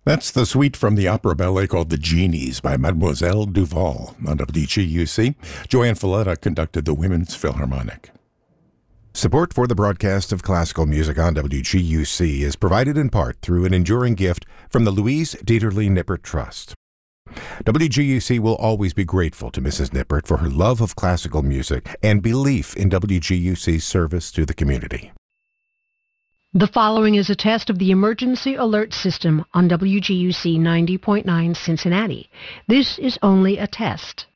That's the suite from the opera ballet called The Genies by Mademoiselle Duval on WGUC. Joanne Falletta conducted the Women's Philharmonic. Support for the broadcast of classical music on WGUC is provided in part through an enduring gift from the Louise Dieterle Nippert Trust. WGUC will always be grateful to Mrs. Nippert for her love of classical music and belief in WGUC's service to the community. The following is a test of the emergency alert system on WGUC 90.9 Cincinnati. This is only a test.